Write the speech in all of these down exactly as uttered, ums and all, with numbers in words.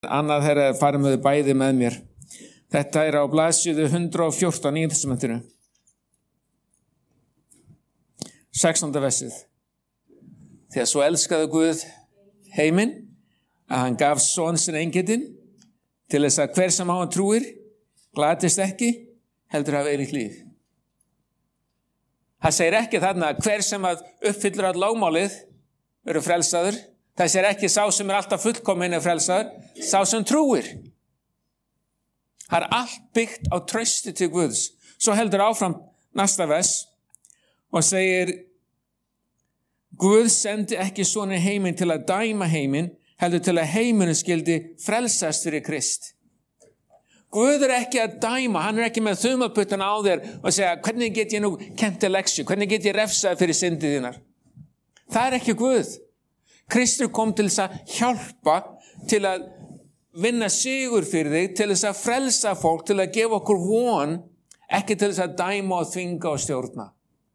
Annað herra farið með bæði með mér. Þetta er á blaðsíðu hundrað og fjórtán í Nýja testamentinu. sextánda versið. Þegar svo elskaði Guð heiminn að hann gaf son sinn eingetinn til þess að hver sem á hann trúir glatist ekki, heldur hafa eilíft líf. Það segir ekki þarna að hver sem að uppfyllir all lögmálið verður frelsaður. Það segir ekki sá sem er alltaf fullkominn er frelsaður, sá sem trúir. Það er allt byggt á trausti til Guðs. Svo heldur áfram næsta vers og segir Guð sendi ekki svona heiminn til að dæma heiminn, heldur til að heiminn skildi frelsast fyrir Krist. Guð er ekki að dæma, hann er ekki með þumalputtana á þér og segja hvernig get ég nú kennt þér leksu, hvernig get ég refsað fyrir syndið þínar. Það er ekki Guð. Kristur kom til þess að hjálpa, til að vinna sigur fyrir þig, til þess að frelsa fólk, til að gefa okkur von, ekki til þess að dæma og þvinga og stjórna.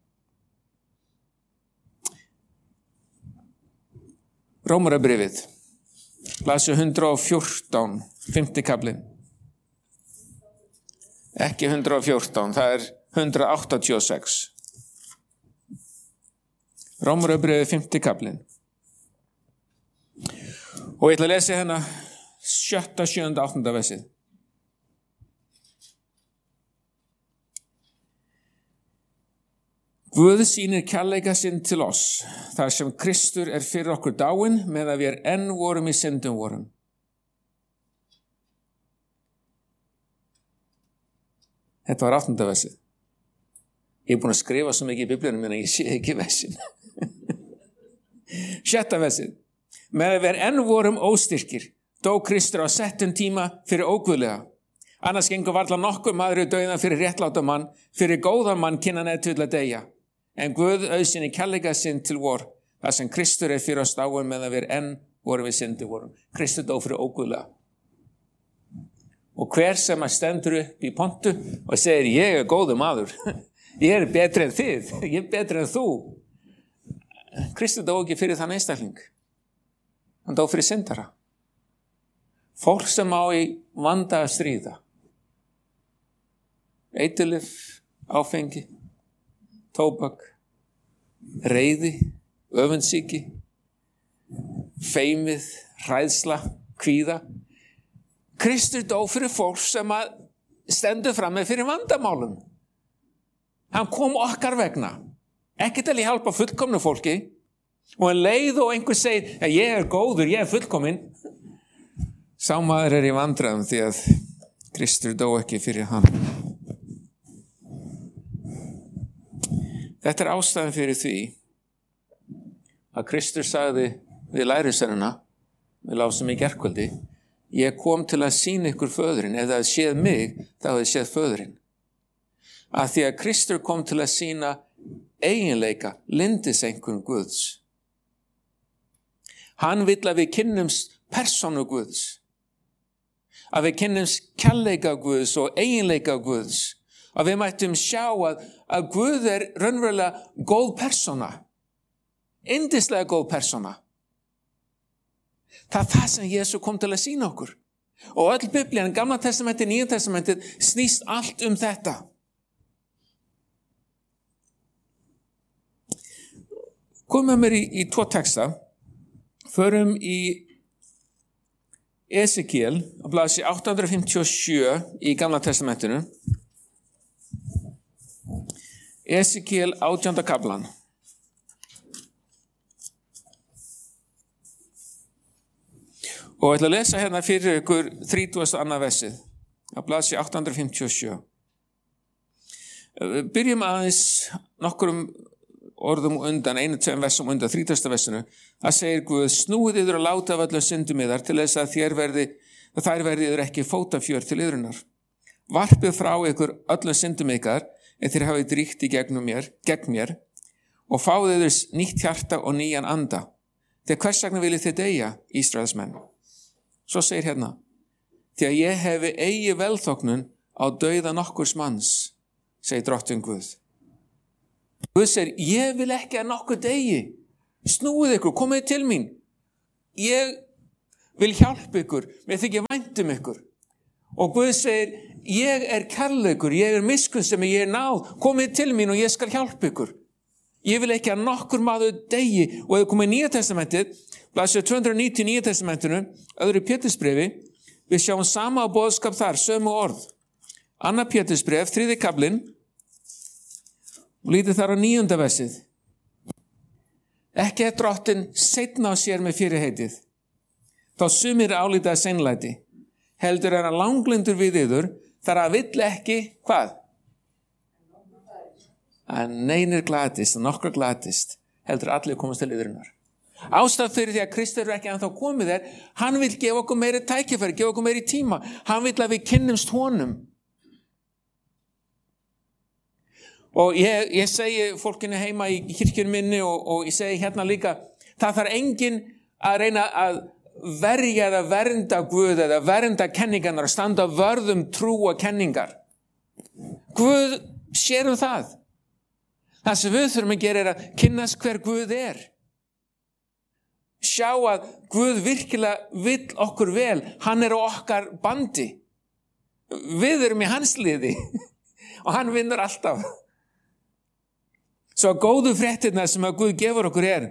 Rómarabréfið, blaðsíða hundrað og fjórtán, fimmti kaflinn. Ekki hundrað og fjórtán, það er hundrað áttatíu og sex. Rómarabréfið, fimmti kaflinn. Og ég ætla að lesa hérna sjötta, sjöunda, áttunda versið. Guð sýnir kærleika sinn til oss, þar sem Kristur er fyrir okkur dáinn, meðan við enn vorum í syndum vorum. Þetta var áttunda versið. Ég er búin að skrifa svo mikið í Biblíunum en ég sé ekki versin. Sjötta versið. Meðan við enn vorum óstyrkir, dó Kristur á settum tíma fyrir óguðlega. Annars gengur varla nokkur maður í dauðan fyrir réttláta mann, fyrir góðan mann kynnan eða til að deyja. En Guð auðsýnir kærleika sinn til vor, þar sem Kristur er fyrir oss dáinn meðan við enn vorum við syndi vorum. Kristur dó fyrir óguðlega. Og hver sem að stendur upp í pontu og segir ég er góður maður, ég er betri en þið, ég er betri en þú. Kristur dó ekki fyrir þann einstakling. Hann dó fyrir syndara. Fólk sem á í vanda að stríða. Eiturlyf, áfengi, tóbak, reiði, öfundsýki, feimið, hræðsla, kvíða. Kristur dó fyrir fólk sem að stendur fram með fyrir vandamálum. Hann kom okkar vegna. Ekki til að hjálpa fullkomnu fólki. Og en leið og einhver segir að ég er góður, ég er fullkominn. Sá maður er í vandræðum því að Kristur dó ekki fyrir hann. Þetta er ástæðan fyrir því að Kristur sagði við lærisveinana, við lásum í gærkvöldi, ég kom til að sýna ykkur föðurinn, ef það hefði séð mig, þá hefði séð föðurinn. Að því að Kristur kom til að sýna eiginleika, lyndiseinkunn Guðs. Hann vill að við kynnumst persónu Guðs, að við kynnumst kærleika Guðs og eiginleika Guðs, að við mættum sjá að, að Guð er raunverulega góð persóna, yndislega góð persóna. Það er það sem Jesús kom til að sýna okkur. Og öll Biblían, Gamla testamentið, Nýja testamentið, snýst allt um þetta. Komum með mér í, í tvo texta. Förum í Esekiel á blaðsíðu átta hundruð fimmtíu og sjö í Gamla testamentinu. Esekiel átjánda kaflan. Og ég ætla að lesa hérna fyrir ykkur þrítugasta annað versið á blaðsíðu átta hundruð fimmtíu og sjö. Byrjum aðeins nokkurum orðum undan, einu tveim versum undan, þrítugasta versinu. Það segir Guð, snúið yður að láta af öllum syndum yðar til þess að þér verði, að þær verði yður ekki fótafjör til yðrunar. Varpið frá ykkur öllum syndum ykkar, en þér hafið dríkt í gegnum mér, gegn mér, og fáið yður nýtt hjarta og nýjan anda. Þegar hvers vegna viljið þið deyja, Ísraelsmenn? Svo segir hérna, því að ég hefi eigi velþóknun á dauða nokkurs manns, segir drottinn Guð. Guð segir, ég vil ekki að nokkuð deyi. Snúið ykkur, komið til mín. Ég vil hjálpa ykkur, mér þykir vænt um ykkur. Og Guð segir, ég er kærleikur, ég er miskunnsemi, ég er náð, komið til mín og ég skal hjálpa ykkur. Ég vil ekki að nokkur maður deyi. Og ef komið í Nýja testamentið, blaðsíða tvö hundruð níutíu í Nýja testamentinu, öðru Pétursbrefi, við sjáum sama boðskap þar, sömu orð. Annað Pétursbref, þriðji kaflinn, og lítið þar á níunda versið. Ekki er drottinn seinna á sér með fyrirheitið. Þá sumir álíta seinlæti. Heldur er hann langlyndur við yður, þar að vill ekki, hvað? Að neinir glatist, að nokkra glatist, heldur allir komast til yðrunar. Ástæð fyrir því að Kristur er ekki ennþá komið er, hann vil gefa okkur meiri tækifæri, gefa okkur meiri tíma. Hann vil að við kynnumst honum. Og ég, ég segi fólkinu heima í kirkjunum minni og, og ég segi hérna líka, það þarf enginn að reyna að verja eða vernda Guð eða vernda kenningarnar og standa vörðum trú og kenningar. Guð sér um það. Það sem við þurfum að gera er að kynnast hver Guð er. Sjá að Guð virkilega vill okkur vel. Hann er á okkar bandi. Við erum í hans liði og hann vinnur alltaf. Svo góðu fréttirnar sem að Guð gefur okkur er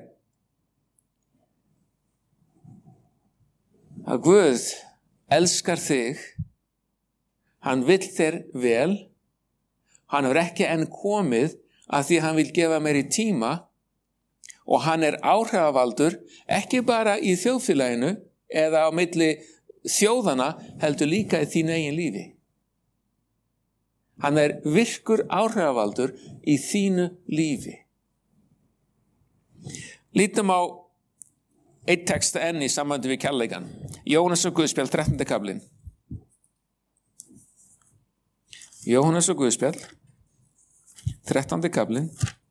að Guð elskar þig, hann vill þér vel, hann er ekki enn komið að því hann vil gefa meiri tíma og hann er áhrifavaldur ekki bara í þjóðfélaginu eða á milli þjóðana heldur líka í þínu eigin lífi. Hann er virkur áhrifavaldur í þínu lífi. Lítum á eitt texta enn í sambandi við kærleikan. Jóhannes og Guðspjall, þrettándi kaflinn. Jóhannes og Guðspjall, þrettándi kaflinn.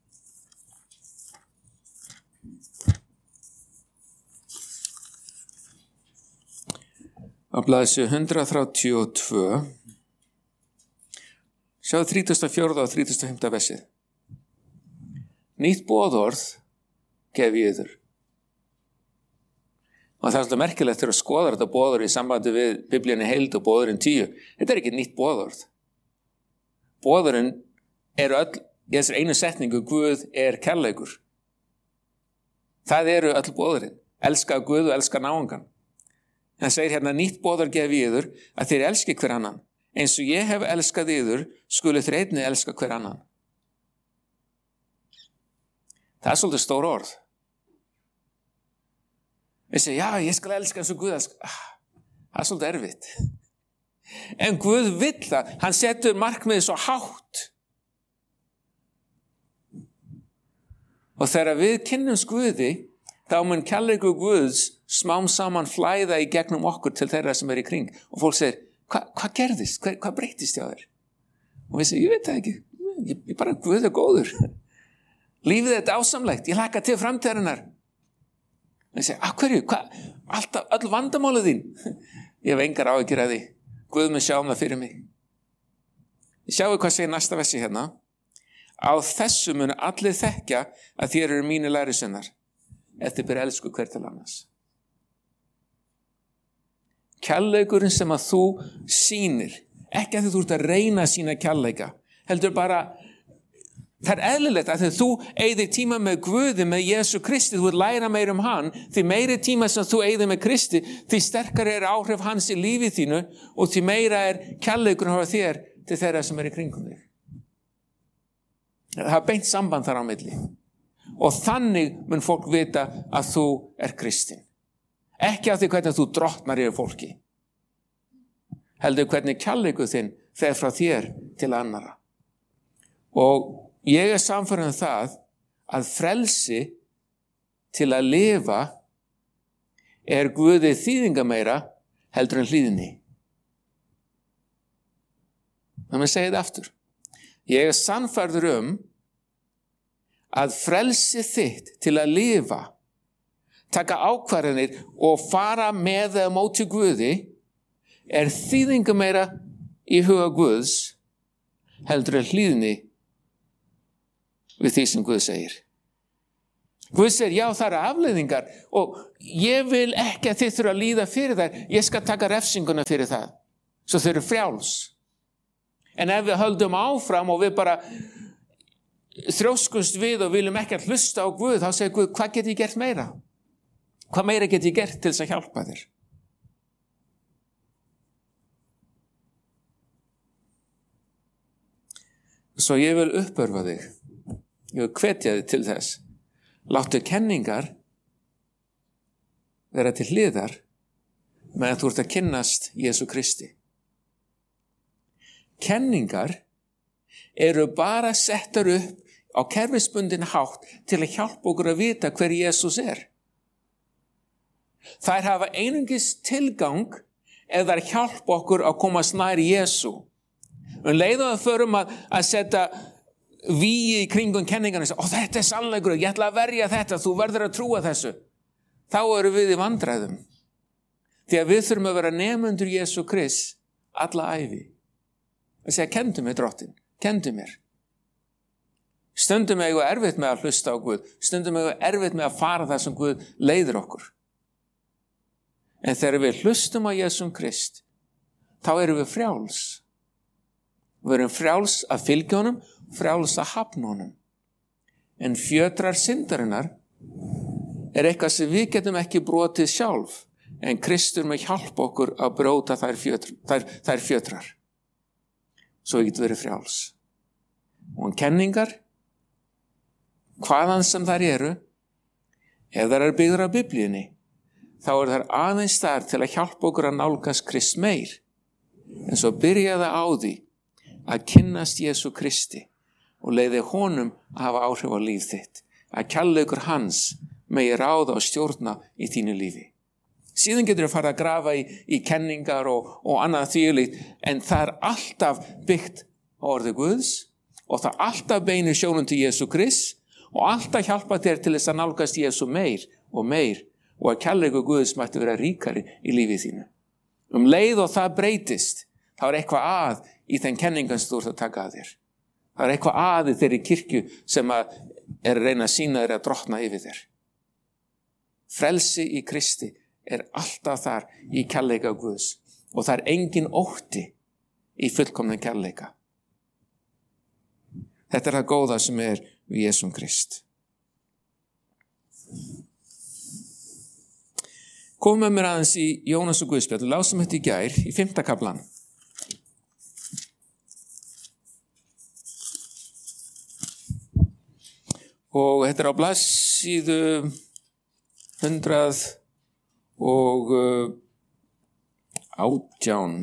Á blaðsíðu hundrað þrjátíu og tvö. Sjáðu þrítugasta og fjórða og þrítugasta og fimmta versið. Nýtt boðorð gef ég yður. Og það er svolítið merkilegt þegar að skoða þetta boðorð í sambandi við Biblíunni heild og boðorðin tíu. Þetta er ekki nýtt boðorð. Boðorðin eru öll, í þessari einu setningu, Guð er kærleikur. Það eru öll boðorðin. Elska Guð og elska náungan. Það segir hérna, nýtt boðorð gef ég yður að þér elski hver annan. Eins og ég hef elskað yður, skulu þér einnig elska hver annan. Það er svolítið stór orð. Við segjum, já, ég skal elska eins og Guð elska. Ah, það er svolítið erfitt. En Guð vill það. Hann setur markmiðið svo hátt. Og þegar við kynnumst Guði, þá mun kærleikur Guðs smám saman flæða í gegnum okkur til þeirra sem er í kring. Og fólk segir, hvað hva gerðist? Hvað hva breytist hjá þér? Og við segjum, ég veit það ekki. Ég, ég bara, Guð er góður. Lífið er dásamlegt. Ég hlakka til framtíðarinnar. Og ég segi, að hverju? Hva? Alltaf, öll vandamálið þín. Ég hef engar áhyggjur af því. Guð mun sjá um það fyrir mig. Ég sjáu hvað segir næsta versi hérna. Á þessu munu allir þekkja að þér eru mínir lærisveinar. Ef þið ber elsku hver til annars. Kærleikurinn sem að þú sýnir, ekki að þú ert að reyna að sýna kærleika, heldur bara, það er eðlilegt að þegar þú eyðir tíma með Guði, með Jesú Kristi, þú ert læra meira um hann, því meiri tíma sem þú eyðir með Kristi, því sterkar er áhrif hans í lífið þínu og því meira er kærleikurinn á þér til þeirra sem er í kringum þig. Það er beint samband þar á milli. Og þannig mun fólk vita að þú er kristinn. Ekki af því hvernig þú drottnar yfir fólki. Heldur hvernig kærleikur þinn fer frá þér til annara. Og ég er sannfærður um það að frelsi til að lifa er Guði þýðingameira heldur en hlýðni. Það með segja þetta aftur. Ég er sannfærður um að frelsi þitt til að lifa, taka ákvarðanir og fara með eða móti Guði er þýðingameira í huga Guðs heldur en hlýðni við því sem Guð segir. Guð segir, já, það eru afleiðingar og ég vil ekki að þið þurfa að líða fyrir þær. Ég skal taka refsinguna fyrir það. Svo þau eru frjáls. En ef við höldum áfram og við bara þrjóskumst við og viljum ekki að hlusta á Guð, þá segir Guð, hvað get ég gert meira? Hvað meira get ég gert til þess að hjálpa þér? Svo ég vil uppörfa þig. Ég vil hvetja þig til þess. Láttu kenningar vera til hliðar meðan þú ert að kynnast Jesú Kristi. Kenningar eru bara settar upp á kerfisbundin hátt til að hjálpa okkur að vita hver Jesús er. Þær hafa einungis tilgang ef þær hjálpa okkur að komast nær Jesú. Um leið og það förum að, að setja víi í kringum kenningarna og þetta er sannleikur, ég ætla að verja þetta, þú verður að trúa þessu. Þá eru við í vandræðum. Því að við þurfum að vera nemendur Jesú Krist alla ævi. Það segja, kendu mér drottin, kendu mér. Stundum er ég erfitt með að hlusta á Guð, stundum er ég erfitt með að fara það sem Guð leiðir okkur. En þegar við hlustum á Jesú Krist, þá erum við frjáls. Við erum frjáls að fylgja honum, frjáls að hafna honum. En fjötrar syndarinnar er eitthvað sem við getum ekki brotið sjálf, en Kristur með hjálp okkur að bróta þær, fjötr, þær, þær fjötrar. Svo við getum verið frjáls. Og kenningar, hvaðan sem þær eru, ef þær eru byggðar á Biblíunni, þá er þær aðeins þar til að hjálpa okkur að nálgast Krist meir. En svo byrjaði á því að kynnast Jesú Kristi og leiði honum að hafa áhrif á líf þitt. Að kærleikur hans megi ráða og stjórna í þínu lífi. Síðan getur við fara að grafa í, í kenningar og, og annað þvílíkt, en það er alltaf byggt á orði Guðs og það alltaf beinir sjónum til Jesú Krist og alltaf hjálpa þér til þess að nálgast Jesú meir og meir og að kærleikur Guðs mætti vera ríkari í lífið þínu. Um leið og það breytist, þá er eitthvað að í þenn kenningan sem þú ert að taka að þér. Það er eitthvað að í þeirri kirkju sem að er að reyna að sína þér að drottna yfir þér. Frelsi í Kristi er alltaf þar í kærleika Guðs og það er engin ótti í fullkomna kærleika. Þetta er það góða sem er við Jesúm Krist. Komum með mér aðeins í Jónas og Guðspjall, lásum þetta í gær í fimmta kaflan. Og þetta er á blaðsíðu hundrað og átján.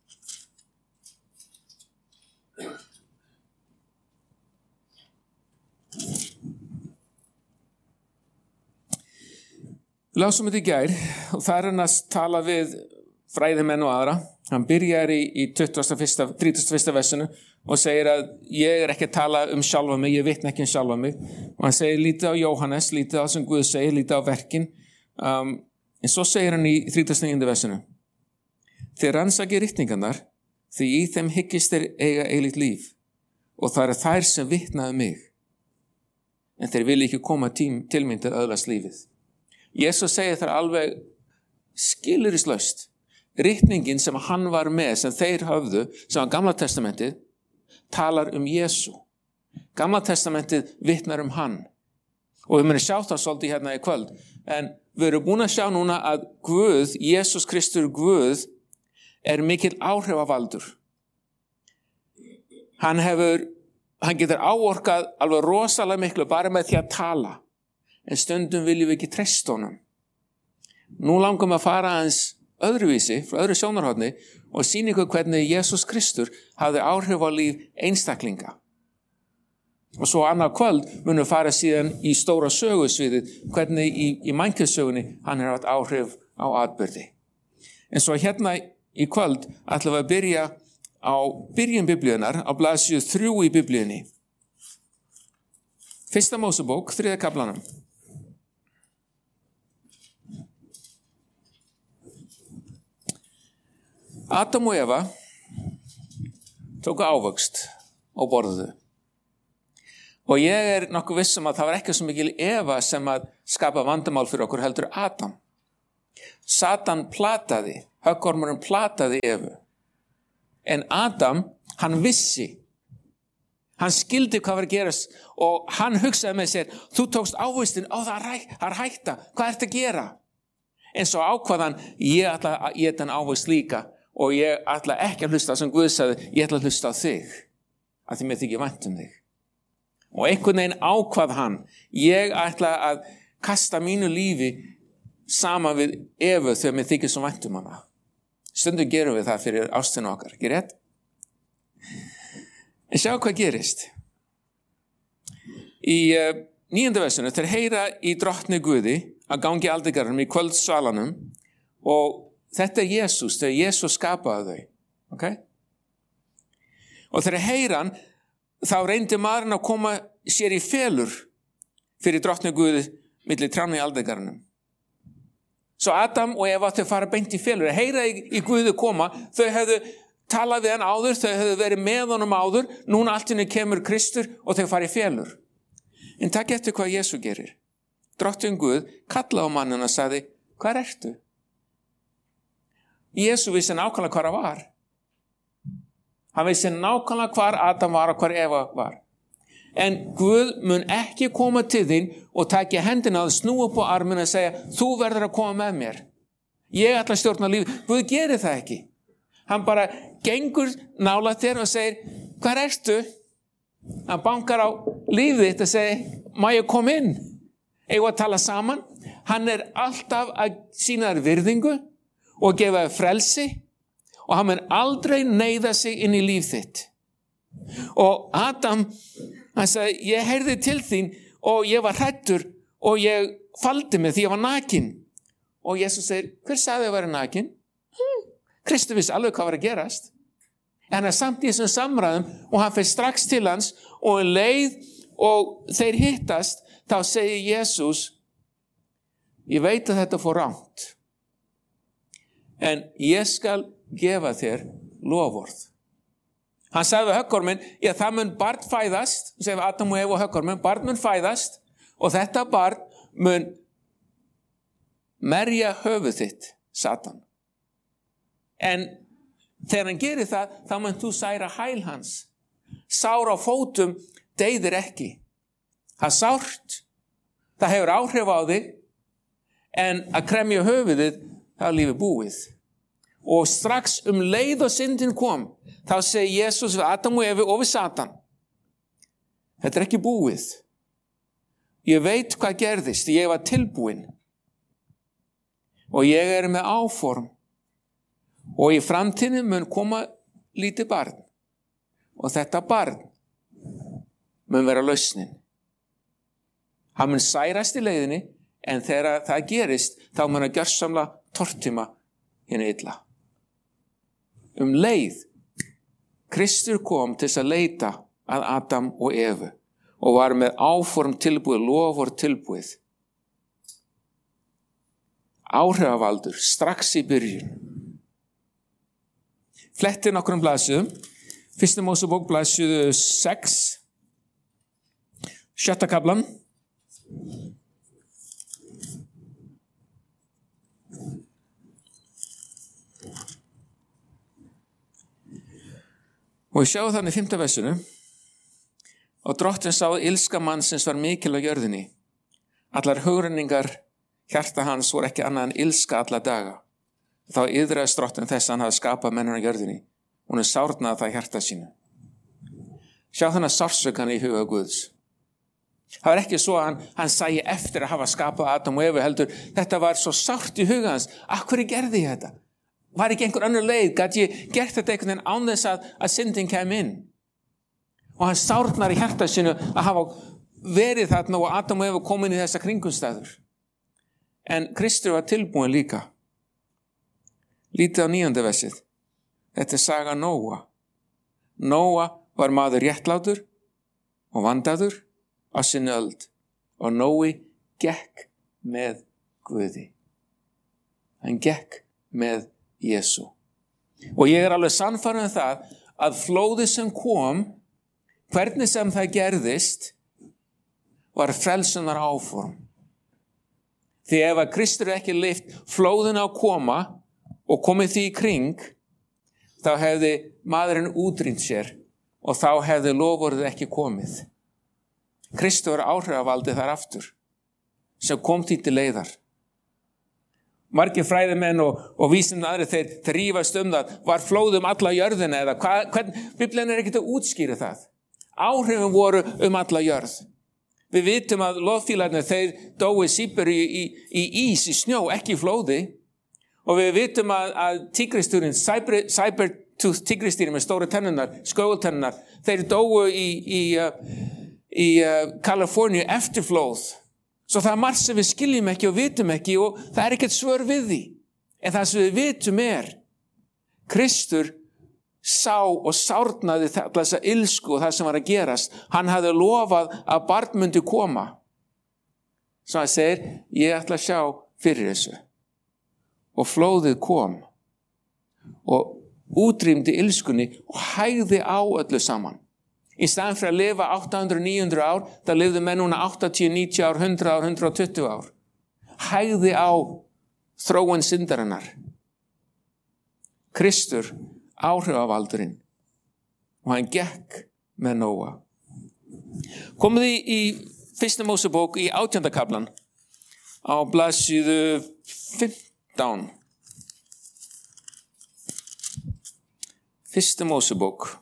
Lásum þetta í gær og það er hann að tala við fræðimenn og aðra. Hann byrjar í, í tuttugasta og fyrsta, þrítugasta og fyrsta versinu og segir að ég er ekki að tala um sjálfa mig, ég vitna ekki um sjálfa mig. Og hann segir lítið á Jóhannes, lítið á sem Guð segir, lítið á verkin. Um, en svo segir hann í þrítugasta og níunda versinu. Þið rannsakið ritningarnar, því í þeim hyggist þeir eiga eilíft líf og það er þær sem vitnaðu mig. En þeir vilja ekki koma tím, til mín til öðlast lífið. Jesús segir það alveg skilyrðislaust. Ritningin sem hann var með, sem þeir höfðu, sem var Gamla testamentið, talar um Jesú. Gamla testamentið vitnar um hann. Og við munum sjá það svolítið hérna í kvöld. En við erum búin að sjá núna að Guð, Jesús Kristur Guð, er mikill áhrifavaldur. Hann hefur, hann getur áorkað alveg rosalega miklu bara með því að tala. En stundum viljum við ekki treysta honum. Nú langum að fara aðeins öðruvísi, frá öðru sjónarhorni og sýna ykkur hvernig Jesús Kristur hafði áhrif á líf einstaklinga. Og svo annað kvöld munum við fara síðan í stóra sögusviðið, hvernig í, í mænkjöfssögunni hann hefur haft áhrif á atburði. En svo hérna í kvöld ætlum við að byrja á byrjun biblíunar, á blaðsíðu þrjú í biblíunni. Fyrsta Mósebók, þriðja kaflanum. Adam og Eva tóku ávöxt og borðuðu. Og ég er nokkuð viss um að það var ekki svo mikil Eva sem að skapa vandamál fyrir okkur heldur Adam. Satan plataði, höggormurinn plataði Evu. En Adam, hann vissi. Hann skildi hvað var að gerast og hann hugsaði með sér, þú tókst ávistin, á það er hætta, hvað ertu að gera? En svo ákvaðan, ég ætla að geta hann ávist líka og ég ætla ekki að hlusta sem Guð sagði, ég ætla að hlusta á þig, að því mér þykir vænt um þig. Og einhvern veginn ákvað hann, ég ætla að kasta mínu lífi sama við Evu þegar mér þykir svo vænt um hana. Stundum gerum við það fyrir ástina okkar, ekki rétt? En sjá hvað gerist. Í uh, níunda versinu, þeir heyra í drottni Guði að gangi aldegarnum í kvöldsvalanum og þetta er Jesús, þegar Jesús skapaði þau. Okay? Og þegar heyra hann, þá reyndi maðurinn að koma sér í felur fyrir drottni Guði milli trjánna í aldegarnum. Svo Adam og Eva þau fara beint í felur, heyra í, í Guði koma, þau hefðu talað við hann áður, þau hefðu verið með honum áður, núna allt inni kemur Kristur og þau fara í felur. En takk eftir hvað Jesú gerir. Drottinn Guð kallaði á manninn og sagði, hvar ertu? Jesú vissi nákvæmlega hvar hann var. Hann vissi nákvæmlega hvar Adam var og hvar Eva var. En Guð mun ekki koma til þín og taka hendina að snúa upp á arminn og segja, þú verður að koma með mér. Ég ætla að stjórna lífið. Guð gerir það ekki. Hann bara gengur nálægt þér og segir, hvar ertu? Hann bankar á lífið þitt og segir, má ég koma inn? Eigum að tala saman? Hann er alltaf að sýna þér virðingu og gefa þér frelsi og hann mun aldrei neyða sig inn í líf þitt. Og Adam, hann sagði, ég heyrði til þín og ég var hræddur og ég faldi mig því ég var nakin. Og Jesus segir, hver sagði að vera nakin? Hmm. Kristur vissi alveg hvað var að gerast. En hann er samt í þessum samræðum og hann fyrir strax til hans og um leið og þeir hittast, þá segir Jesus, ég veit að þetta fór rangt. En ég skal gefa þér loforð. Hann sagði við höggorminn, já það mun barn fæðast, segir við Adam og Eva og höggorminn, barn mun fæðast og þetta barn mun merja höfuð þitt, Satan. En þegar hann gerir það, þá mun þú særa hæl hans. Sár á fótum deyðir ekki. Það er sárt, það hefur áhrif á þig, en að kremja höfuðið, það er lífið búið. Og strax um leið og syndin kom, þá segir Jesus við Adam og Evu og við Satan, þetta er ekki búið. Ég veit hvað gerðist, ég var tilbúin. Og ég er með áform. Og í framtíðinni mun koma lítið barn. Og þetta barn mun vera lausnin. Hann mun særast í leiðinni, en þegar það gerist, þá mun að gjörsamlega tortíma hinn illa. Um leið, Kristur kom til þess að leita að Adam og Evu og var með áform tilbúið, loforð tilbúið. Áhrifavaldur, strax í byrjun. Fletti nokkrum blaðsíðum. Fyrsta Mósebók blaðsíðu sex. Sjötta kaflan. Og við sjáum þannig í fimmta versinu. Og drottinn sá að ilska mannsins var mikil á jörðinni. Allar hugrenningar hjarta hans voru ekki annað en ilska alla daga. Þá yðraðist drottinn þess að hann hafi skapað mennina á jörðinni. Hún er sárnað það hjarta sínu. Sjá þannig sársaukan í huga Guðs. Það var ekki svo að hann, hann sæi eftir að hafa skapað Adam og Evu heldur. Þetta var svo sárt í huga hans. Af hverju gerði ég þetta? Var ekki einhver önnur leið? Gat ég gert þetta einhvern veginn án þess að, að syndin kem inn? Og hann sárnar í hjarta sínu að hafa verið þarna og Adam og Evu kom inn í þessa kringumstæður. En Kristur var tilbúin líka. Lítið á níunda versið. Þetta er saga Nóa. Nóa var maður réttlátur og vandaður á sinni öld og Nói gekk með Guði. Hann gekk með Jesú. Og ég er alveg sannfærður um það að flóðið sem kom, hvernig sem það gerðist, var frelsunar áform. Því ef að Kristur ekki lyft flóðina að koma og komið því í kring, þá hefði maðurinn útrýmt sér og þá hefði loforðið ekki komið. Kristur var áhrifavaldið þar aftur, sem kom því til leiðar. Margir fræðimenn og, og vísindamenn aðrir, þeir, þeir rífast um það, var flóð um alla jörðina eða hvað, hvern, Biblían er ekkert að útskýra það. Áhrifin voru um alla jörð. Við vitum að loðfílarnir, þeir dói sípur í, í, í ís, í snjó, ekki í flóði. Og við vitum að, að tígrisdýrin, saber-tooth tígrisdýrin með stóra tennunar, skógultennunar, þeir dóu í, í, í, í Kaliforníu eftir flóð. Svo það er margt sem við skiljum ekki og vitum ekki og það er ekkert svör við því. En það sem við vitum er, Kristur sá og sárnaði þessa ilsku og það sem var að gerast. Hann hafði lofað að barn myndi koma. Svo hann segir, ég ætla að sjá fyrir þessu. Og flóðið kom og útrýmdi ilskunni og hægði á öllu saman. Í staðan fyrir að lifa átta hundruð til níu hundruð ár, það lifðu menn núna áttatíu, níutíu ár, hundrað ár, hundrað og tuttugu ár. Hægði á þróun syndarinnar. Kristur, áhrifavaldurinn, og hann gekk með Nóa. Komið í, í fyrsta Mósebók í átjánda kaflan á blaðsíðu fimmtán. Fyrsta Mósebók.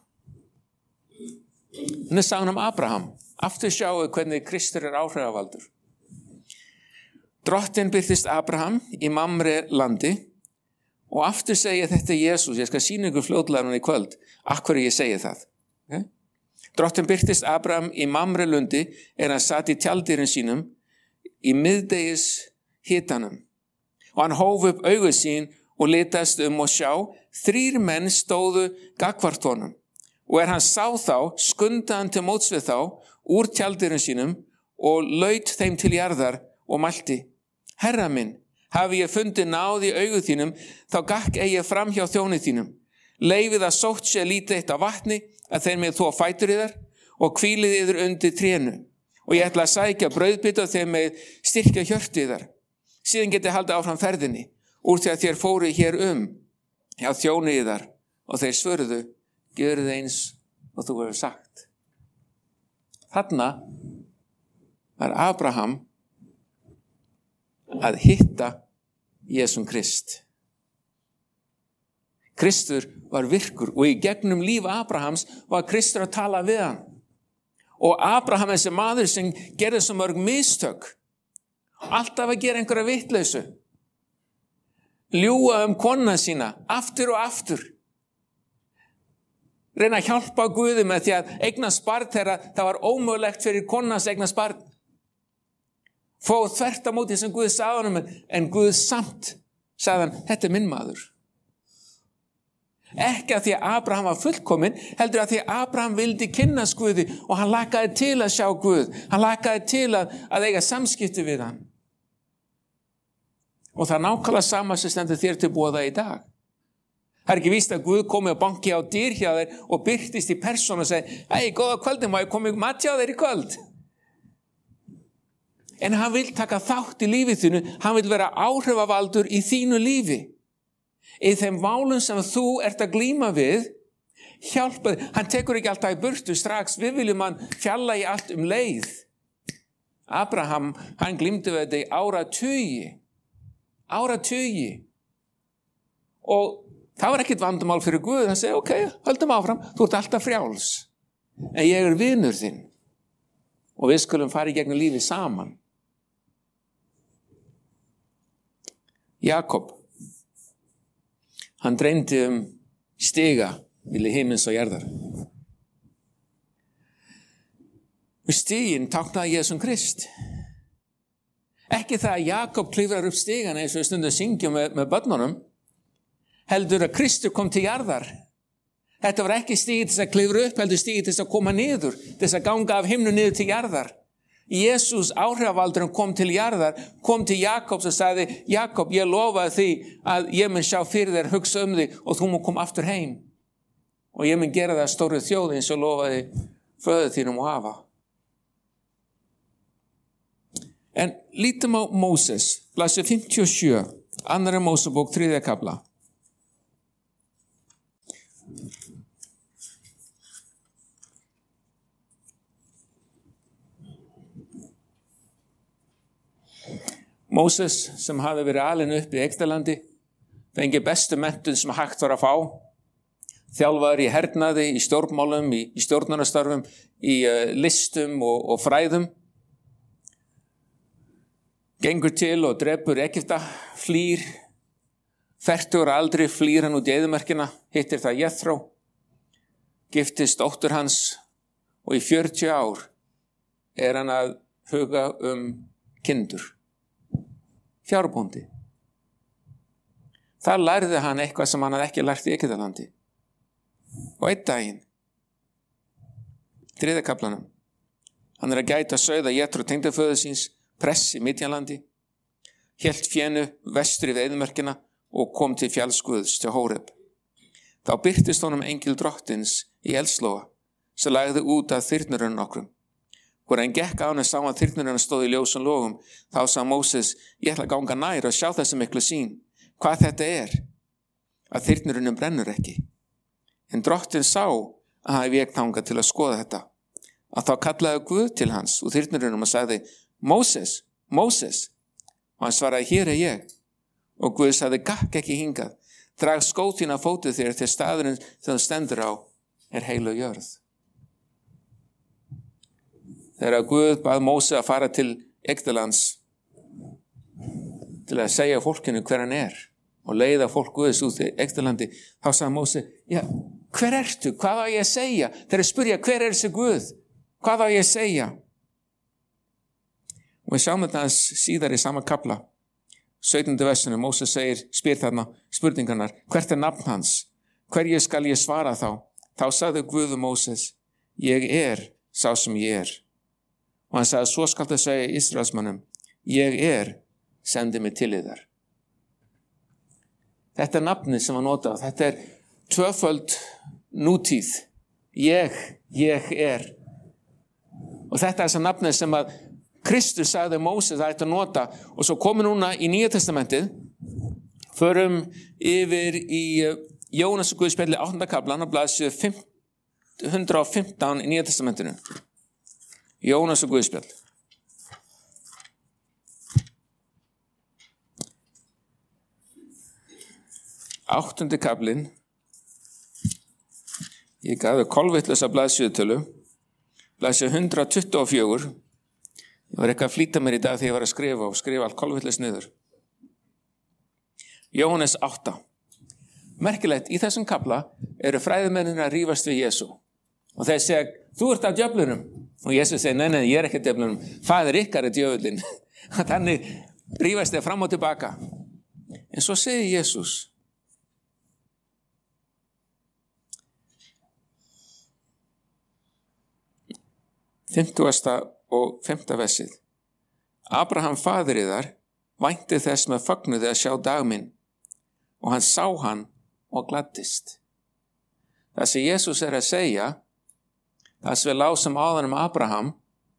Þannig sagði um Abraham. Aftur sjáu hvernig Kristur er áhrifavaldur. Drottinn birtist Abraham í Mamre landi og aftur segi þetta Jesús. Ég skal sýna ykkur fljótlega í kvöld. Akkur ég segi það. Okay? Drottinn birtist Abraham í Mamre lundi er hann satt í tjaldýrin sínum í miðdegis hitanum. Og hann hóf upp augu sín og litast um og sjá. Þrír menn stóðu gagnvart honum. Og er hann sá þá, skunda hann til móts við þá, úr tjaldýrum sínum og laut þeim til jarðar og mælti. Herra minn, hafi ég fundið náð í augu þínum, þá gakk eigi fram hjá þjóni þínum. Leifið að sótt sé lítið eitt af vatni, að þeir með þó fætur yðar, og hvílið yður undir trénu. Og ég ætla að sækja brauðbita og þeir með styrkja hjörtu yðar. Síðan geti haldið áfram ferðinni, úr því að þér fóru hér um, hjá þjóni yðar, og þeir svörðu. Gjörðu eins og þú hefur sagt. Þarna var Abraham að hitta Jesum Krist. Kristur var virkur og í gegnum líf Abrahams var Kristur að tala við hann. Og Abraham er þessi maður sem gerði svo mörg mistök. Alltaf að gera einhverja vitleysu. Ljúga um konuna sína, aftur og aftur. Reyna að hjálpa Guði með því að eignast barn þegar það var ómögulegt fyrir konans eignast barn. Fóð þvert á móti sem Guð sagði honum, en Guð samt sagði hann, þetta er minn maður. Ekki að því að Abraham var fullkominn, heldur að því að Abraham vildi kynnast Guði og hann lakaði til að sjá Guð. Hann lakaði til að, að eiga samskipti við hann. Og það er nákvæmlega sama sem stendur þér til boða í dag. Það er ekki víst að Guð komi og banki á dyr hjá þeir og byrtist í persónu og segi, ei, góða kvöldin, má ég komi mat hjá þeir í kvöld? En hann vil taka þátt í lífið þínu, hann vil vera áhrifavaldur í þínu lífi. Í þeim málum sem þú ert að glíma við, hjálpa þig. Hann tekur ekki alltaf í burtu strax, við viljum hann fjalla í allt um leið. Abraham, hann glímdi við þetta í áratugi. Áratugi. Og það var ekkert vandamál fyrir Guð, hann segi, ok, höldum áfram, þú ert alltaf frjáls. En ég er vinur þinn. Og við skulum fara í gegnum lífið saman. Jakob, hann dreymdi um stiga milli himins og jarðar. Og stiginn táknaði Jesum Krist. Ekki það að Jakob klifrar upp stigana eins og við stundum syngjum með, með börnunum, heldur að Kristur kom til jarðar. Þetta var ekki stigið til að klifra upp, heldur stigið til að koma niður, til að ganga af himnu niður til jarðar. Jesús áhrifavaldurinn kom til jarðar, kom til Jakobs og sagði, Jakob, ég lofaði því að ég mun sjá fyrir þér, hugsa um þig og þú mun koma aftur heim. Og ég mun gera það stóru þjóð eins og lofaði föður þínum og afa. En lítum á Móses, blaðsíðu fimmtíu og sjö, annarri Mósebók, þriðja kafla. Móses sem hafði verið alinn upp í Egyptalandi, fengi bestu menntun sem hægt var að fá, þjálfaður í hernaði, í stjórnmálum, í, í stjórnunarstörfum, í uh, listum og, og fræðum, gengur til og drepur Egypta, flýr, fertugur aldri flýr hann út í eyðimerkina, hittir það Jethro, giftist dóttur hans og í fjörutíu ár er hann að huga um kindur. Fjárbóndi. Þar lærði hann eitthvað sem hann hafði ekki lært í Egyptalandi. Og einn daginn, þriðja kaflanum, hann er að gæta sauða Jethro tengdaföður síns, press í Midjanlandi, hélt fénu vestri við eyðimerkina og kom til fjallsguðs til Hóreb. Þá birtist honum engil drottins í eldslóga, sem lagði út af þyrnurinn nokkrum. Hvor hann gekk á hann sá að þyrnurinn stóð í ljósum logum, þá sá Móses, ég ætla að ganga nær og sjá þessi miklu sýn, hvað þetta er, að þyrnurinn brennur ekki. En drottinn sá að hann vék þangað til að skoða þetta. Að þá kallaði Guð til hans og þyrnurinnum og sagði, Móses, Móses, og hann svaraði, hér er ég. Og Guð sagði, gakk ekki hingað, drag skó þína fótu þér til staðurinn sem þú stendur á er heilög jörð. Þegar Guð bað Móse að fara til Egyptalands til að segja fólkinu hver hann er og leiða fólk Guðs út í Egyptalandi, þá sagði Móse, já, hver ertu? Hvað á ég að segja? Þeir spyrja, hver er þessi Guð? Hvað á ég að segja? Og við sjáum þetta síðar í sama kafla. sautjánda versinu, Móse segir, spyr þarna spurningarnar, hvert er nafn hans? Hverju skal ég svara þá? Þá sagði Guð um Móses, ég er sá sem ég er. Og hann sagði, svo skal það segja Ísraelsmönnum, ég er, sendi mig til yðar. Þetta er nafnið sem hann notað, þetta er tvöföld nútíð, ég, ég er. Og þetta er þess að nafnið sem að Kristus sagði Móses að þetta nota, og svo komum núna í Nýja testamentið, förum yfir í Jónas og Guðspjalli áttunda kaflan og blaðsíðu hundrað og fimmtán í Nýja testamentinu. Jónas og Guðspjall. Áttundi kaflinn. Ég gaf þau kolvitlausa blaðsíðutölu. Blaðsíðu hundrað tuttugu og fjögur. Ég var ekki að flýta mér í dag þegar ég var að skrifa og skrifa allt kolvitlaust niður. Jóhannes átta. Merkilegt, í þessum kafla eru fræðimennir að rífast við Jesú. Og þeir segja, þú ert af djöflunum. Og Jesús segir, nei, nei, ég er ekki djöflunum. Faðir ykkar er djöfullinn. Þannig rífast þeir fram og tilbaka. En svo segir Jesús, fimmtugasta og fimmta versið. Abraham faðir yðar vænti þess með fögnuði að sjá dag minn og hann sá hann og gladdist. Það sem Jesús er að segja, það sem við lásum áðan um Abraham,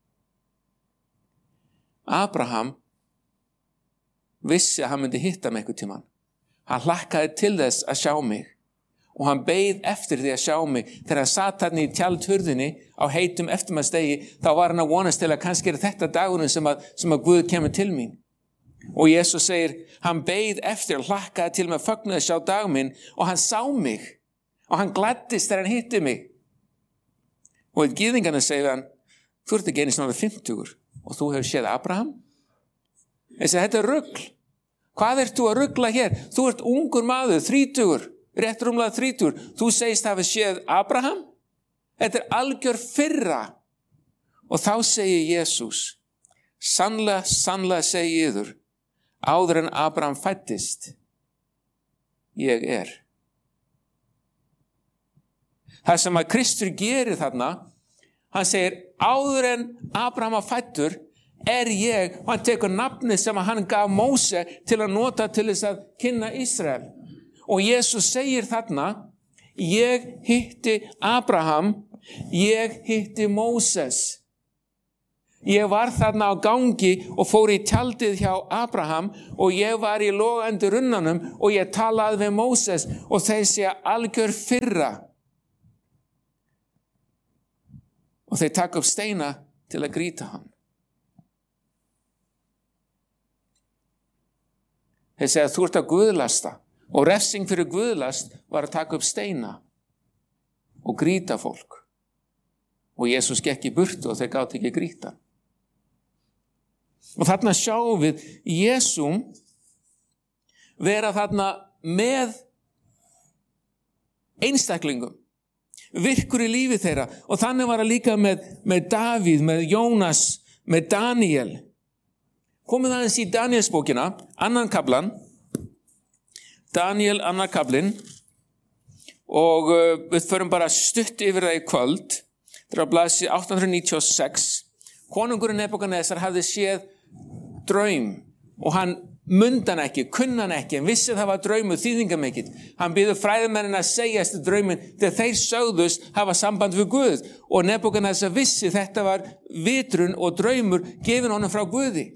Abraham vissi að hann myndi hitta mig einhvern tímann. Hann hlakkaði til þess að sjá mig og hann beið eftir því að sjá mig. Þegar hann sat þarna í tjaldhurðinni á heitum eftirmaðsdegi, þá var hann að vonast til að kannski er þetta dagurinn sem að, sem að Guð kemur til mín. Og Jesús segir, hann beið eftir og hlakkaði til með fögnuði að sjá dag minn og hann sá mig og hann gladdist þegar hann hitti mig. Og gyðingarnir segir hann, þú ert ekki einu sinni orðinn fimmtugur og þú hefur séð Abraham? Ég segi, þetta er rugl. Hvað ert þú að rugla hér? Þú ert ungur maður, þrítugur, rétt rúmlega þrítugur. Þú segist að hafa séð Abraham? Þetta er algjör firra. Og þá segir Jesús, sannlega, sannlega segi ég yður, áður en Abraham fæddist, ég er. Það sem að Kristur gerir þarna, hann segir, áður en Abraham fæddur, er ég, og hann tekur nafnið sem hann gaf Móse til að nota til þess að kynna Ísrael. Og Jesús segir þarna, ég hitti Abraham, ég hitti Móses. Ég var þarna á gangi og fór í tjaldið hjá Abraham og ég var í logandi runnanum og ég talaði við Móses og þeir sé algjör firra. Og þeir taka upp steina til að grýta hann. Þeir segja að þú ert að guðlasta og refsing fyrir guðlast var að taka upp steina og grýta fólk. Og Jesús gekk í burtu og þeir gátu ekki grýta. Og þarna sjáum við Jesúm vera þarna með einstaklingum, virkur í lífi þeirra og þannig var það líka með, með Davíð, með Jónas, með Daniel. Komið aðeins í Danielsbókina, annan kaflan, Daniel annar kaflinn og uh, við förum bara stutt yfir það í kvöld. Það er á blaðsíðu átta hundruð níutíu og sex. Konungurinn Nebúkadnesar hafði séð draum og hann mundi hann ekki, kunni hann ekki, en vissi það var draumur þýðingamikill. Hann biður fræðimennina að segja eftir drauminn þegar þeir sögðust hafa samband við Guð og Nebúkadnesar vissi þetta var vitrun og draumur gefin honum frá Guði.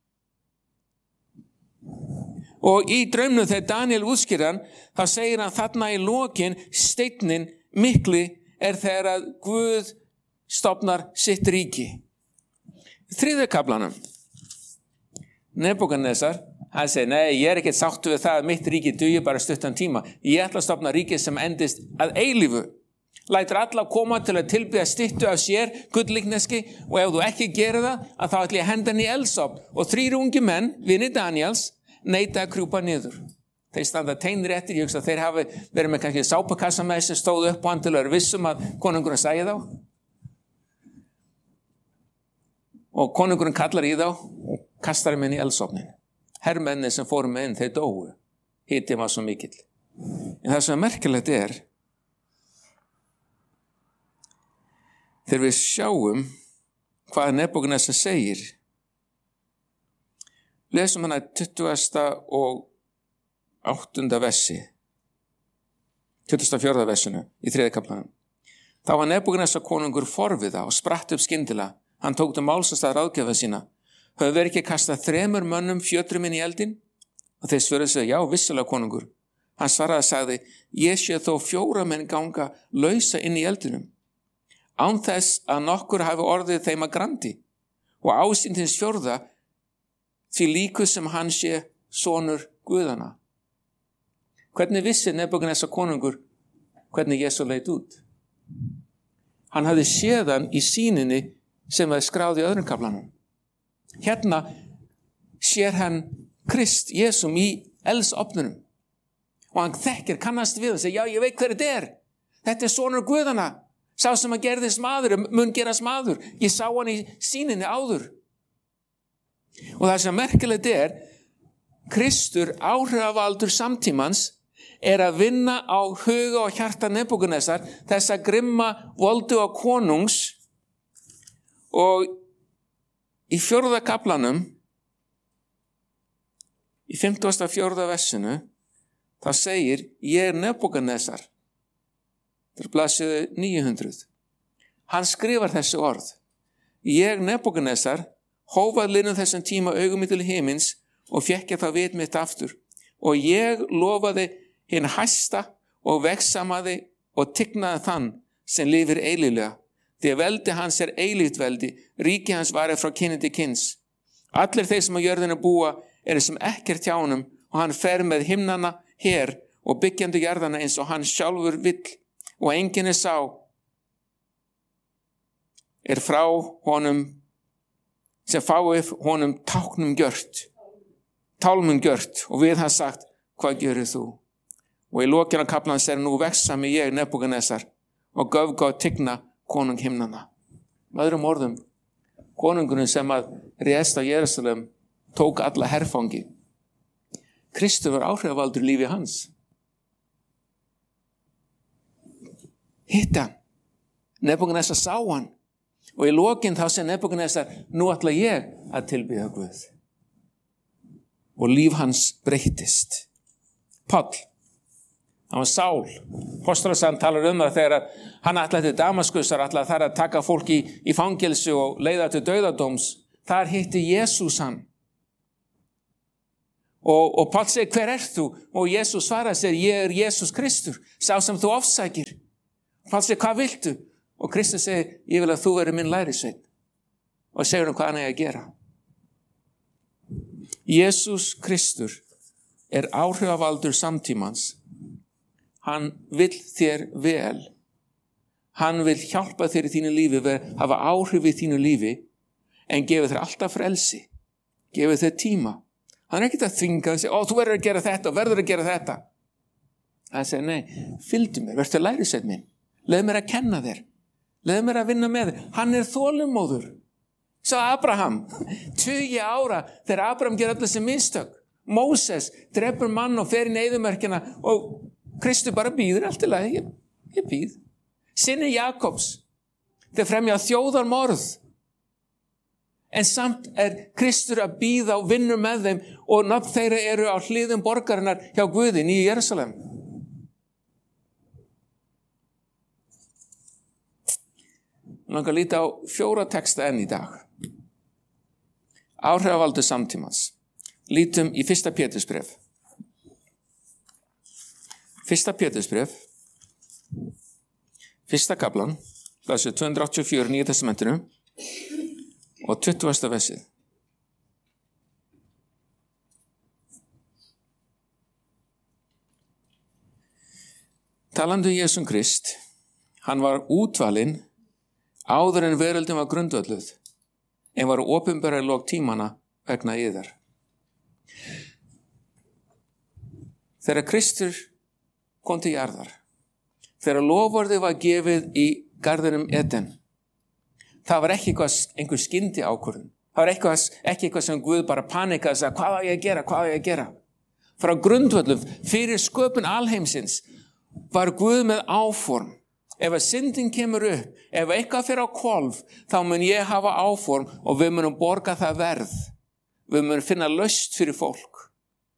Og í draumnum þegar Daniel útskýrir hann, þá segir hann þarna í lokin, steinninn mikli er þegar að Guð stofnar sitt ríki. Þriðja kaflanum. Nebúkadnesar, hann segir, nei, ég er ekkert sáttur við það að mitt ríki dugi bara stuttan tíma. Ég ætla að stofna ríki sem endist að eilífu. Lætur alla koma til að tilbyða styttu af sér, gullíkneski, og ef þú ekki gerir það, að þá ætla ég að henda hann í eldsofn. Og þrír ungi menn, vinir Daniels, neita að krjúpa niður. Þeir standa teinir eftir, ég hugsa að þeir hafi verið með kannski sápakassa með sem stóðu upp á hann til að vera vissum að konungurinn sæði þá. Og konungurinn kallar í þá og kastar þeim inn í eldsofnin. Hermenni sem fóru með inn, þeir dóu. Hitinn var svo mikill. En það sem er merkilegt er, þegar við sjáum hvað Nebúkadnesar segir, lesum hana tuttugasta og áttunda versi, tuttugasta og fjórða versinu í þriðja kaflanum. Þá var Nebúkadnesar konungur forviða og spratt upp skyndilega. Hann tók til máls að stað ráðgjafa sína. Höfðu verið ekki kastað þremur mönnum fjötrum inn í eldin? Og þeir svöruðu sig, já, vissulega konungur. Hann svaraði og sagði, ég sé þó fjóra menn ganga lausa inn í eldinum. Án þess að nokkur hafi orðið þeim að grandi. Og ásýndins fjórða því líku sem hann sé sonur Guðana. Hvernig vissi Nebúkadnesar konungur hvernig Jesú leit út? Hann hafði séð hann í sýninni sem var skráð í öðrum kaflanum. Hérna sér hann Krist, Jesúm í eldsofnunum. Og hann þekkir, kannast við og segir, já, ég veit hver þetta er. Þetta er sonur Guðana. Sá sem að gerðist maður, mun gerast maður. Ég sá hann í sýninni áður. Og það sem merkilegt er, Kristur, áhrifavaldur samtímans, er að vinna á huga og hjarta Nebúkadnesar, þessa grimma voldu á konungs, og í fjórða kaflanum, í fimmtugasta og fjórða versinu, þá segir, ég er Nebúkadnesar. Það er blaðsíðu níu hundruð. Hann skrifar þessi orð. Ég, Nebúkadnesar, hófað linnum þessum tíma augum mitt til himins og fekk ég það vit mitt aftur. Og ég lofaði hinn hæsta og vegsamaði og tignaði þann sem lifir eilíflega. Því að veldi hans er eilíft veldi, ríki hans varir frá kyni til kyns. Allir þeir sem á jörðinu búa eru sem ekkert hjá honum og hann fer með himnana her og byggjandi jarðana eins og hann sjálfur vill og enginn er sá er frá honum sem fái honum táknum gjört, tálmum gjört og við hann sagt, hvað gerir þú? Og í lokinu kaflan sér nú veksami ég Nebúkadnesar og göfga og tigna konung himnana. Með öðrum orðum, konungurinn sem að réðst á Jerúsalem tók alla herfangi. Kristur var áhrifavaldur lífi hans. Hitt hann. Nebúkadnesar sá hann. Og í lokinn þá sem Nebúkadnesar, nú ætla ég að tilbiðja Guð. Og líf hans breyttist. Páll, hann var Sál. Póstolasagan talar um það þegar hann ætlaði til Damaskusar, ætlaði þar að taka fólk í, í fangelsi og leiða til dauðadóms. Þar hitti Jesús hann. Og, og Páll segir, hver ert þú? Og Jesús svaraði sér, ég er Jesús Kristur, sá sem þú ofsækir. Páll segir, hvað viltu? Og Kristus segir, ég vil að þú veri minn lærisveinn. Og segir hann hvað hann eigi að gera. Jesús Kristur er áhrifavaldur samtímans. Hann vill þér vel. Hann vill hjálpa þér í þínu lífi, hafa áhrif í þínu lífi, en gefur þér alltaf frelsi. Gefur þér tíma. Hann er ekkert að þvinga og segja, ó, þú verður að gera þetta og verður að gera þetta. Hann segir, nei, fylgdu mér, verður lærisveinn minn. Leð mér að kenna þér. Leð mér að vinna með þér. Hann er þolinmóður. Sá Abraham, tugi ára, þegar Abraham ger allir sem mistök. Móses drepur mann og fer í eyðimörkina og Kristur bara býður allt í lagi. Ég, ég býð. Synir Jakobs, þeir fremja þjóðarmorð. En samt er Kristur að bíða og vinnur með þeim og nafn þeirra eru á hliðum borgarinnar hjá Guði, í Jerúsalem. Ég langar að líta á fjóra texta enn í dag. Áhrifavaldur samtímans. Lítum í fyrsta Pétursbréf. Fyrsta Pétursbréf. Fyrsta kaflan, blaðsíða tvö hundruð áttatíu og fjögur, Nýja testamentinu. Og tuttugasta versið. Talandi um Jesúm Krist, hann var útvalinn áður en veröldin var grundvölluð, en var opinberað í lok tímana vegna yðar. Þegar Kristur kom til jarðar, þegar loforðið var gefið í garðinum Eden, það var ekki eitthvað, einhver skyndi ákvörðun. Það var eitthvað, ekki eitthvað sem Guð bara panikaði og sagði, hvað á ég að gera, hvað á ég að gera? Frá grundvöllum, fyrir sköpun alheimsins, var Guð með áform. Ef að syndin kemur upp, ef eitthvað fyrir á hvolf, þá mun ég hafa áform og við munum borga það verð. Við munum finna lausn fyrir fólk.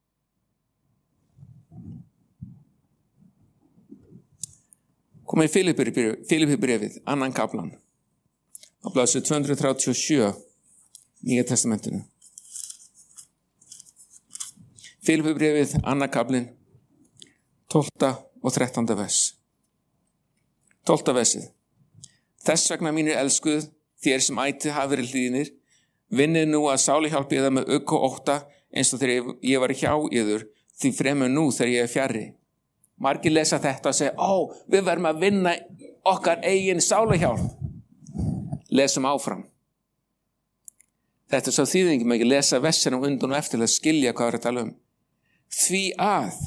Komið í Filippibréfið, annan kaflan. Á blaðsíðu tvö hundruð þrjátíu og sjö, Nýja testamentinu. Filippibréfið, annar kaflinn, tólfta og þrettánda vers. Tólfta versið. Þess vegna mínir elskuð, þér sem ætti hafa verið hlýðnir, vinnið nú að sáluhjálpi yðar með ugg og ótta, eins og þegar ég var hjá yður, því fremur nú þegar ég er fjarri. Margir lesa þetta og segja, ó, við verðum að vinna okkar eigin sáluhjálp. Lesum áfram. Þetta er svo þýðingum ekki lesa versin og undan og eftir að skilja hvað er að tala um. Því að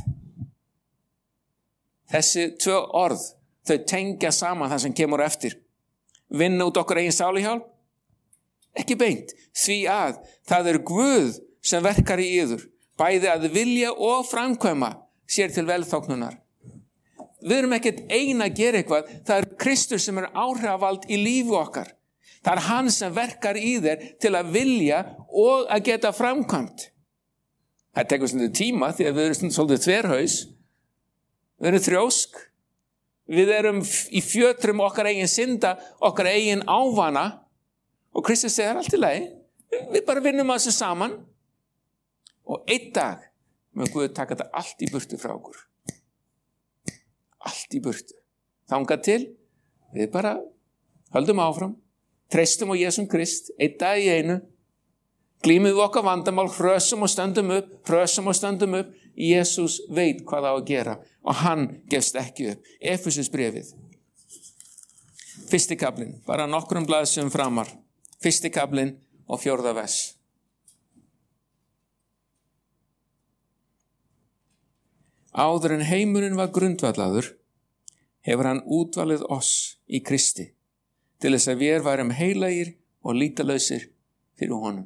þessi tvö orð, þau tengja saman það sem kemur eftir. Vinna út okkar eigin sáluhjálp? Ekki beint. Því að það er Guð sem verkar í yður, bæði að vilja og framkvæma sér til velþóknunar. Við erum ekkert ein að gera eitthvað, það er Kristur sem er áhrifavald í lífi okkar. Það er hann sem verkar í þér til að vilja og að geta framkvæmt. Það tekur svolítið tíma því að við erum svolítið þverhaus. Við erum þrjósk. Við erum í fjötrum okkar eigin synda, okkar eigin ávana. Og Kristus segir allt í lagi. Við bara vinnum að þessu saman. Og einn dag mun Guð taka þetta allt í burtu frá okkur. Allt í burtu. Þangað til við bara höldum áfram. Treystum á Jesúm Krist, einn dag í einu, glímum við okkar vandamál, hrösum og stöndum upp, hrösum og stöndum upp. Jesús veit hvað á að gera og hann gefst ekki upp. Efesusbréfið, fyrsti kaflinn, bara nokkrum blaðsíðum framar, fyrsti kaflinn og fjórða vers. Áður en heimurinn var grundvallaður, hefur hann útvalið oss í Kristi, til þess að við værum heilagir og lítalausir fyrir honum.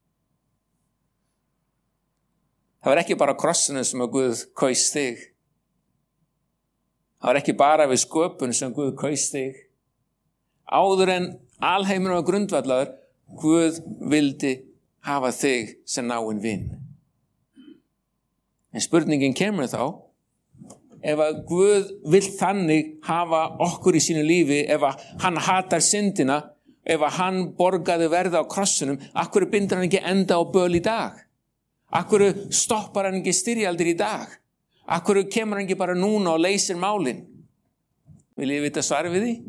Það var ekki bara krossinu sem að Guð kaus þig. Það var ekki bara við sköpun sem Guð kaus þig. Áður en alheimurinn var grundvallaður, Guð vildi hafa þig sem náinn vin. En spurningin kemur þá, ef að Guð vill þannig hafa okkur í sínu lífi, ef að hann hatar syndina, ef að hann borgaði verða á krossunum, akkur bindur hann ekki enda á böl í dag? Akkur stoppar hann ekki styrjaldir í dag? Akkur kemur hann ekki bara núna og leysir málin? Vil ég vita svar við því?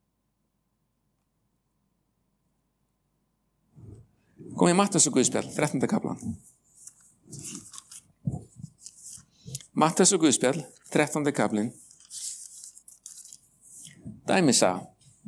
Kom í Mattheusar Guðspjall, þrettánda kaflan. Mattheusar Guðspjall, þrettándi kaflinn. Dæmisaga.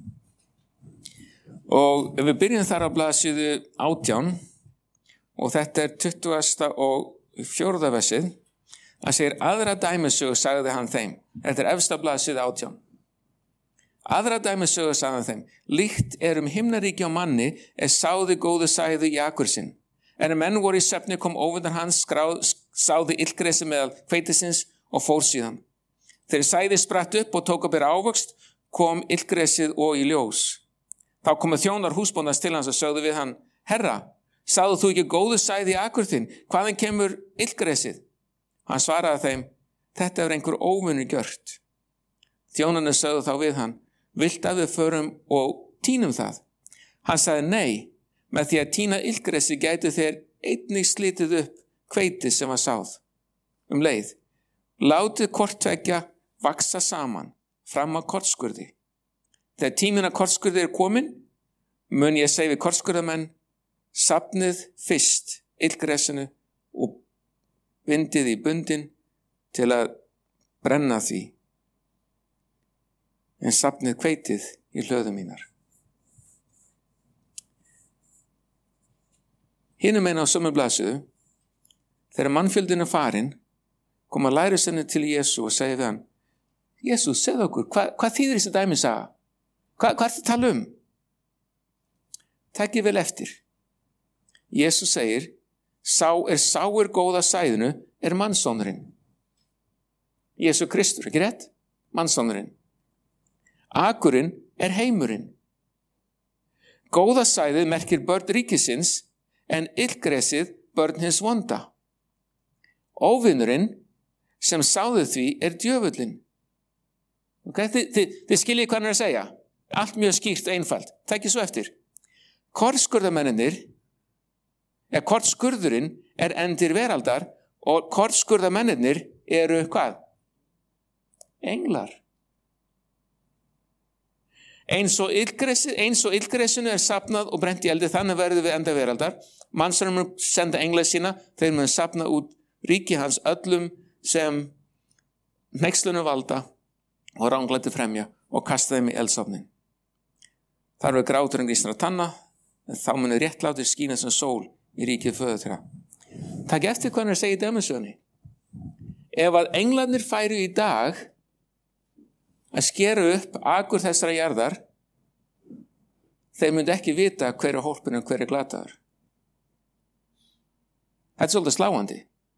Og við byrjum þar á blaðsíðu átján og þetta er tuttugasta og fjórða versið. Það segir aðra dæmisögu sagði hann þeim. Þetta er efsta blaðsíðu átján. Aðra dæmisögu sagði hann þeim. Líkt er um himnaríki á manni er sáði góðu sæðu í akur sinn. En menn voru í svefni kom óvindan hans skráð, sáði illgresi meðal hveitisins og fór síðan. Þegar sæði spratt upp og tók að bera ávöxt, kom illgresið og í ljós. Þá komu þjónar húsbóndans til hans og sögðu við hann, Herra, sáðu þú ekki góðu sæði í akur þinn? Hvaðan kemur illgresið? Hann svaraði þeim, þetta er einhver óvinur gjört. Þjónarnir sögðu þá við hann, vilt að við förum og tínum það? Hann sagði, nei, með því að tína illgresi gætu þeir einnig slitið upp hveiti sem var sáð. Um leið, látið hvort tveggja vaksa saman fram að kortskurði. Þegar tíminn að kortskurði er komin, mun ég segja við kortskurðamenn, safnið fyrst illgresinu og vindið í bundin til að brenna því, en safnið hveitið í hlöðu mínar. Hinum eina á sömu blaðsíðu, þegar mannfjöldin er farin, kom að lærisveinarnir til Jesú og segi við hann, Jesú, segðu okkur, hva, hvað þýðir þessi dæmisaga? Hva, hvað ertu að tala um? Takið vel eftir. Jesú segir, sá er sáir góða sæðinu er mannssonurinn. Jesú Kristur, ekki rétt? Mannssonurinn. Akurinn er heimurinn. Góða sæðið merkir börn ríkisins, en illgresið börn hins vonda. Óvinurinn sem sáði því er djöfullinn. Okay? Þið, þið, þið skiljið hvað hann er að segja. Allt mjög skýrt og einfalt. Tækið svo eftir. Kortskurðamennir, eða kortskurðurinn er endir veraldar og kortskurðamennir eru hvað? Englar. Eins og illgresinu, eins og illgresinu er safnað og brent í eldi, þannig verður við enda veraldar. Mannsarinn mun senda engla sína, þeir mun safna út ríki hans öllum sem hneykslunum valda og ranglæti fremja og kasta þeim í eldsofnin. Þar við gráturinn grísnar að tanna, en þá munir réttlátir skína sem sól í ríkið föður þeirra. Takk eftir hvað hann er að segja í dæmisögunni. Ef að englarnir færu í dag að skera upp akur þessara jarðar, þeir myndi ekki vita hver er hólpinn og hver er glataður. Þetta er svolítið sláandi.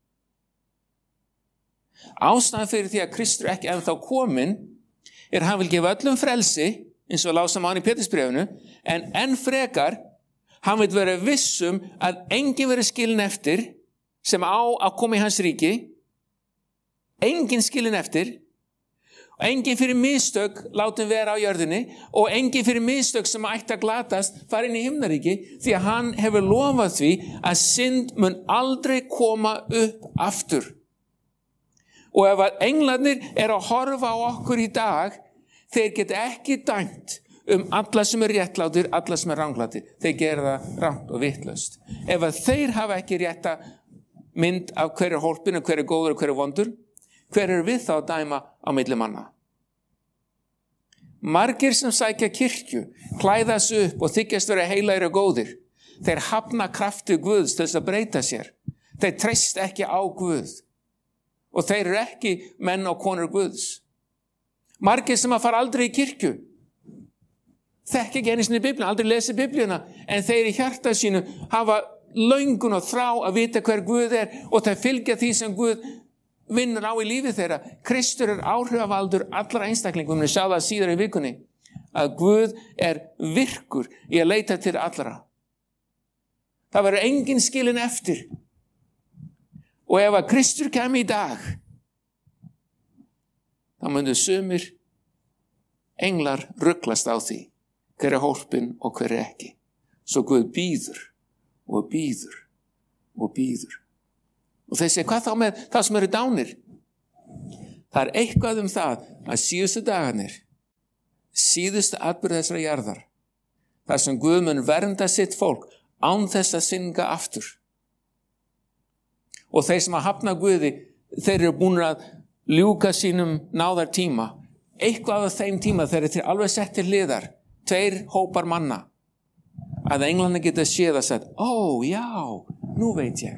Ástæðan fyrir því að Kristur ekki ennþá kominn er hann vil gefa öllum frelsi, eins og lásam hann í Pétursbréfinu, en enn frekar hann vil vera vissum að enginn verið skilin eftir sem á að koma í hans ríki, enginn skilin eftir, og enginn fyrir mistök látum vera á jörðinni og enginn fyrir mistök sem ætti að glatast fara inn í himnaríki, því að hann hefur lofað því að synd mun aldrei koma upp aftur. Og ef að englarnir er að horfa á okkur í dag, þeir geta ekki dæmt um alla sem er réttlátir, alla sem er ranglátir. Þeir gera það rangt og vitlaust. Ef að þeir hafa ekki rétta mynd af hver er hólpinn og hver er góður og hver er vondur, hver er við þá að dæma á milli manna? Margir sem sækja kirkju, klæða sig upp og þykjast vera heilagir og góðir. Þeir hafna krafti Guðs til þess að breyta sér. Þeir treyst ekki á Guð. Og þeir eru ekki menn og konur Guðs. Margir sem að fara aldrei í kirkju, þekki ekki einu sinni í Biblíuna, aldrei lesi Biblíuna, en þeir í hjarta sínu hafa löngun og þrá að vita hver Guð er og þeir fylgja því sem Guð vinnur á í lífið þeirra. Kristur er áhrifavaldur allra einstaklingum, við sjá það síðar í vikunni, að Guð er virkur í að leita til allra. Það verður enginn skilin eftir. Og ef að Kristur kemur í dag, þá myndu sumir englar ruglast á því hver er hólpinn og hver er ekki. Svo Guð bíður og bíður og bíður. Og þeir segja, hvað þá með það sem eru dánir? Það er eitthvað um það að síðustu dagarnir, síðustu atburð þessara jarðar, þar sem Guð mun vernda sitt fólk án þess að synga aftur. Og þeir sem að hafna Guði, þeir eru búin að ljúka sínum náðar tíma. Eitthvað af þeim tíma þeir eru alveg sett til hliðar, tveir hópar manna, að englarnir geta séð að sagt, ó, já, nú veit ég.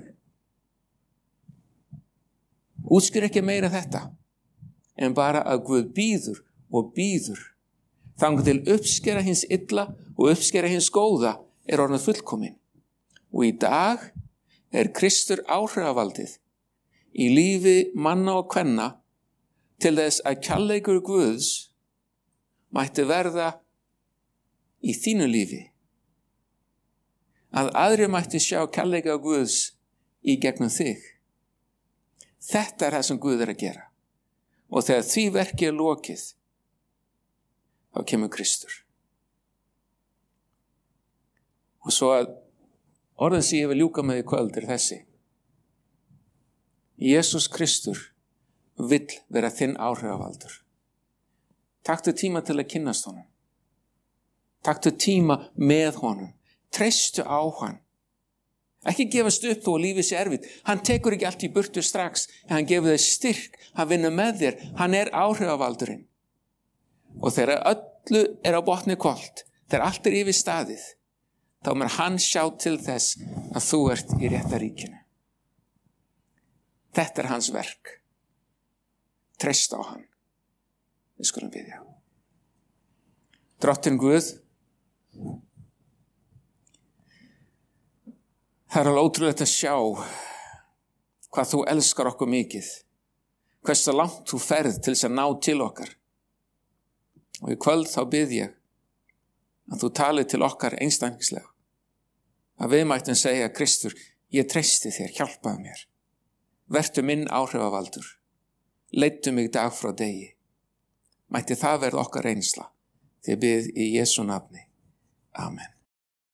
Útskýr ekki meira þetta, en bara að Guð bíður og bíður. Þangað til uppskera hins illa og uppskera hins góða er orðið fullkomin. Og í dag er Kristur áhrifavaldið í lífi manna og kvenna til þess að kærleikur Guðs mætti verða í þínu lífi. Að aðrir mætti sjá kærleika Guðs í gegnum þig. Þetta er það sem Guð er að gera. Og þegar því verki er lokið, þá kemur Kristur. Og svo að orðin sem ég vil ljúka með í kvöld er þessi. Jesús Kristur vill vera þinn áhrifavaldur. Taktu tíma til að kynnast honum. Taktu tíma með honum. Treystu á hann. Ekki gefast upp þó að lífið sé erfitt. Hann tekur ekki allt í burtu strax, en hann gefur þér styrk. Hann vinnur með þér. Hann er áhrifavaldurinn. Og þegar öllu er á botni hvolft, þegar allt er yfir staðið, þá mun hann sjá til þess að þú ert í rétta ríkinu. Þetta er hans verk. Treystu á hann. Við skulum biðja. Drottinn Guð, það er alveg ótrúlegt að sjá hvað þú elskar okkur mikið, hversu langt þú ferð til þess að ná til okkar. Og í kvöld þá bið ég að þú talið til okkar einstaklingslega, að við mættum segja, Kristur, ég treysti þér, hjálpaðu mér. Vertu minn áhrifavaldur. Leiddu mig dag frá degi. Mætti það verða okkar reynsla. Þið bið í Jesú nafni. Amen.